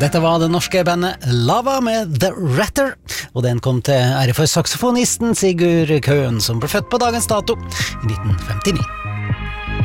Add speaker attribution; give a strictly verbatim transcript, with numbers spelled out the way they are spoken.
Speaker 1: Dette var det norske bandet Lava med The Ratter, og den kom til ære for saksofonisten Sigurd Køen, som ble født på dagens dato i nitten femtini.